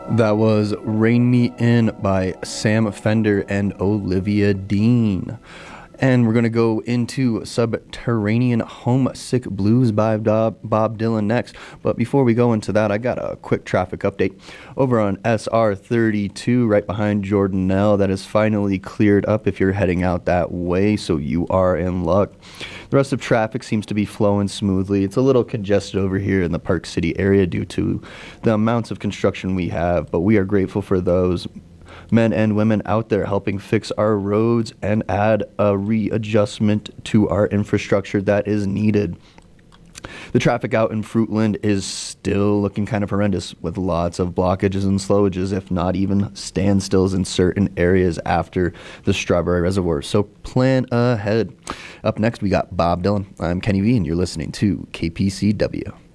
That was Rain Me In by Sam Fender and Olivia Dean. And we're going to go into Subterranean Homesick Blues by Bob Dylan next. But before we go into that, I got a quick traffic update. Over on SR 32, right behind Jordanelle, that is finally cleared up if you're heading out that way, so you are in luck. The rest of traffic seems to be flowing smoothly. It's a little congested over here in the Park City area due to the amounts of construction we have, but we are grateful for those men and women out there helping fix our roads and add a readjustment to our infrastructure that is needed. The traffic out in Fruitland is still looking kind of horrendous, with lots of blockages and slowages, if not even standstills in certain areas after the Strawberry Reservoir. So plan ahead. Up next, we got Bob Dylan. I'm Kenny V, and you're listening to KPCW.